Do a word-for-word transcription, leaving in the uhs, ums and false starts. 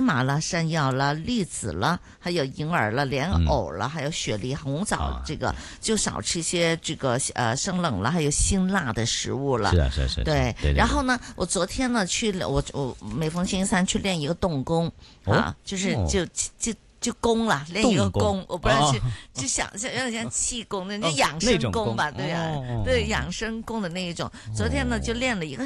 麻啦、山药啦、栗子啦，还有银耳啦、莲藕啦，嗯、还有雪梨、红枣，这个、啊、就少吃一些这个呃生冷了，还有辛辣的食物了。 是啊，是啊，是啊。 对， 对对对。 然后呢，我昨天呢去我我每逢星期三去练一个动功、哦、啊，就是就就。就功啦，练一个功，我不知道去、哦、就想像有点像气功的，那、哦、养生功吧，哦、对啊，哦、对养生功的那一种。昨天呢就练了一个